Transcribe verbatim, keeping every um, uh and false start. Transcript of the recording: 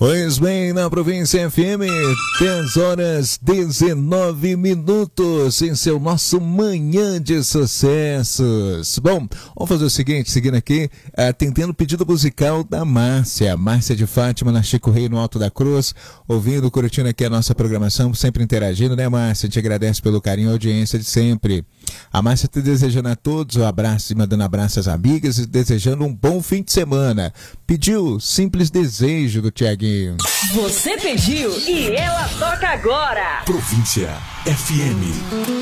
Pois bem, na província F M, dez horas dezenove minutos, em seu nosso Manhã de Sucessos. Bom, vamos fazer o seguinte, seguindo aqui, atendendo o pedido musical da Márcia, Márcia de Fátima, na Chico Rei, no Alto da Cruz, ouvindo, curtindo aqui a nossa programação, sempre interagindo, né, Márcia? Te agradece pelo carinho e audiência de sempre. A Márcia te desejando a todos um abraço, mandando abraço às amigas e desejando um bom fim de semana. Pediu Simples Desejo do Tiaguinho. Você pediu e ela toca agora. Província F M.